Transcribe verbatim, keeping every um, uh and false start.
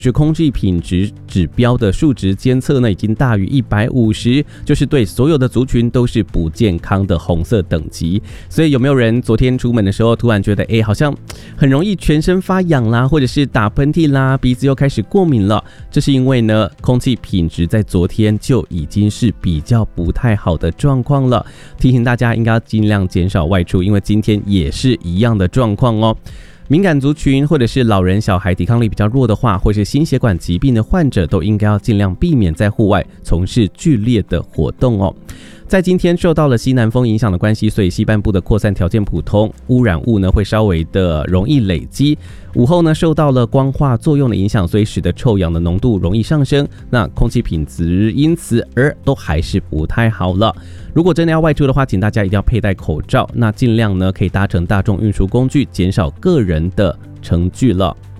是空气品质指标的数值监测呢，已经大于一百五十，就是对所有的族群都是不健康的红色等级。所以有没有人昨天出门的时候突然觉得，哎，好像很容易全身发痒啦，或者是打喷嚏啦，鼻子又开始过敏了？这是因为呢，空气品质在昨天就已经是比较不太好的状况了。提醒大家应该要尽量减少外出，因为今天也是一样的状况哦。敏感族群或者是老人、小孩抵抗力比较弱的话，或是心血管疾病的患者，都应该要尽量避免在户外从事剧烈的活动哦。在今天受到了西南风影响的关系，所以西半部的扩散条件普通，污染物呢会稍微的容易累积。午后呢受到了光化作用的影响，所以使得臭氧的浓度容易上升，那空气品质因此而都还是不太好了。如果真的要外出的话，请大家一定要佩戴口罩，那尽量呢可以搭乘大众运输工具，减少个人的乘距了。